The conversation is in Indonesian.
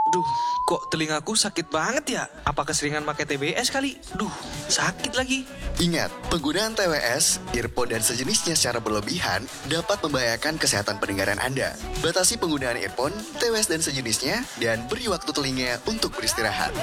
Duh, kok telingaku sakit banget ya? Apa keseringan pakai TWS kali? Duh, sakit lagi. Ingat, penggunaan TWS, earphone dan sejenisnya secara berlebihan dapat membahayakan kesehatan pendengaran Anda. Batasi penggunaan earphone, TWS dan sejenisnya, dan beri waktu telinga untuk beristirahat.